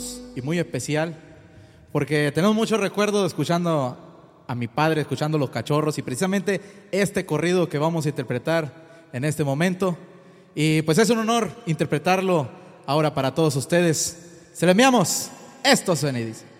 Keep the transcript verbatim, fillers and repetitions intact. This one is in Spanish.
nosotros y muy especial, porque tenemos muchos recuerdos escuchando a mi padre, escuchando Los Cachorros, y precisamente este corrido que vamos a interpretar en este momento. Y pues es un honor interpretarlo ahora para todos ustedes. Se lo enviamos. Esto suena y dice.